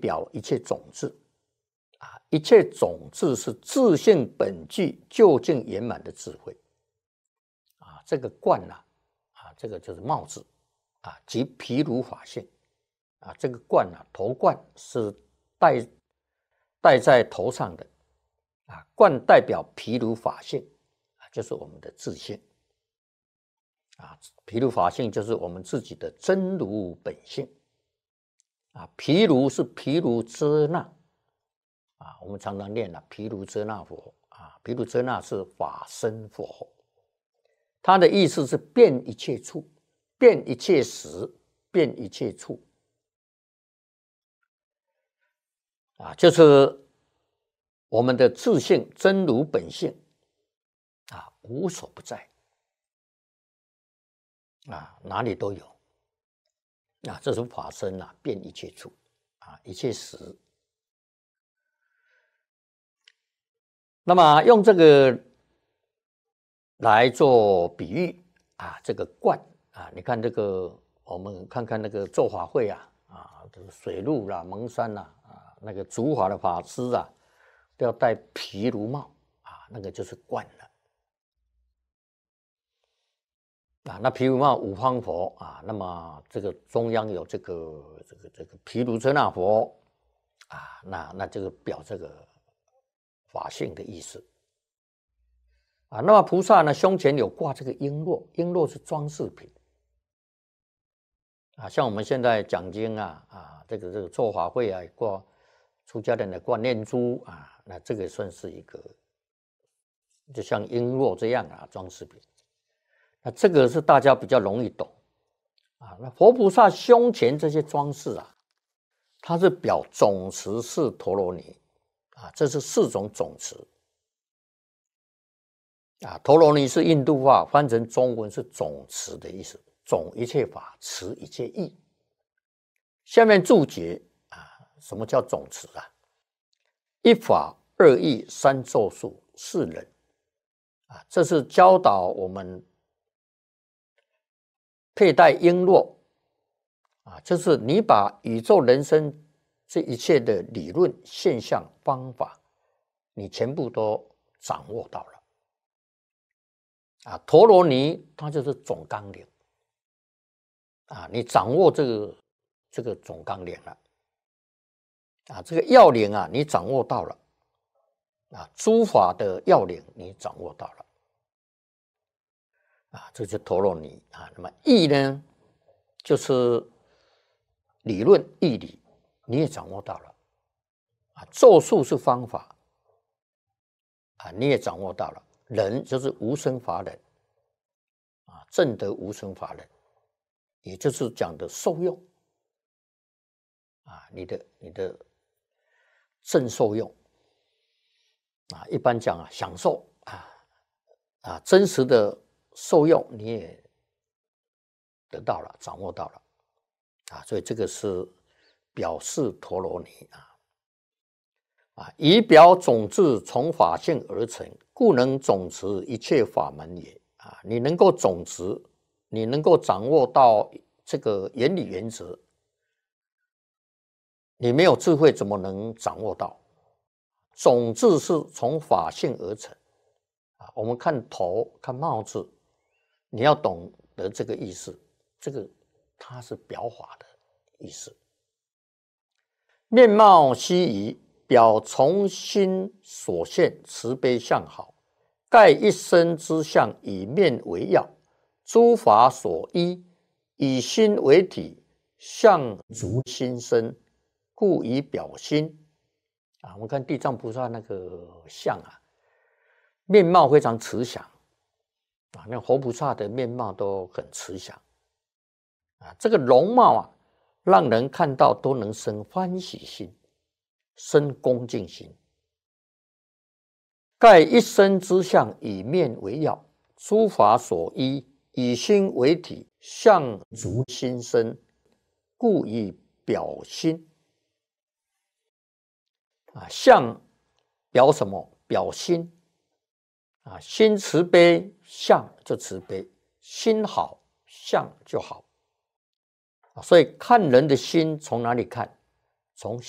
表一切种子啊，一切种子是自性本具究竟圆满的智慧啊。这个观这个就是帽子啊，即毗卢法性啊。这个冠头冠是戴在头上的啊，冠代表毗卢法性啊，就是我们的自性啊。毗卢法性就是我们自己的真如本性啊。毗卢是毗卢遮那啊，我们常常念毗卢遮那佛啊，毗卢遮那是法身佛，它的意思是遍一切处，遍一切时，遍一切处啊，就是我们的自性真如本性啊，无所不在啊，哪里都有啊，这是法身遍一切处啊，一切时。那么用这个来做比喻啊，这个观啊，你看这个，我们看看那个做法会这个水陆蒙山那个主法的法师都要戴毗卢帽啊，那个就是观了那毗卢帽五方佛啊，那么这个中央有这个毗卢遮那佛啊，那这个表这个法性的意思啊。那么菩萨呢，胸前有挂这个璎珞，璎珞是装饰品啊。像我们现在讲经这个做法会挂出家人的挂念珠啊，那这个算是一个就像璎珞这样装饰品。那这个是大家比较容易懂啊。那佛菩萨胸前这些装饰它是表总持是陀罗尼啊，这是4种总持啊。陀罗尼是印度话，翻成中文是总持的意思，总一切法，持一切义。下面注解什么叫总持一法二义三咒术4人这是教导我们佩戴璎珞就是你把宇宙人生这一切的理论现象方法你全部都掌握到了陀罗尼它就是总纲领你掌握这个总纲领了这个要领你掌握到了诸法的要领你掌握到了这就是陀罗尼那么义呢，就是理论义理你也掌握到了咒术是方法你也掌握到了。人就是无生法忍证得无生法忍，也就是讲的受用你的正受用一般讲享受真实的受用你也得到了，掌握到了所以这个是表示陀罗尼以表种子从法性而成，故能总持一切法门也你能够总持，你能够掌握到这个原理原则，你没有智慧怎么能掌握到？种子是从法性而成我们看头看帽子，你要懂得这个意思，这个它是表法的意思。面貌希夷，表从心所现慈悲相好，盖一身之相，以面为要，诸法所依，以心为体，相足心身，故以表心我们看地藏菩萨那个相面貌非常慈祥那佛菩萨的面貌都很慈祥这个容貌让人看到都能生欢喜心，生恭敬心。盖一身之相，以面为要，诸法所依，以心为体，相足心身，故以表心相表什么？表心心慈悲，相就慈悲；心好，相就好。所以看人的心从哪里看？从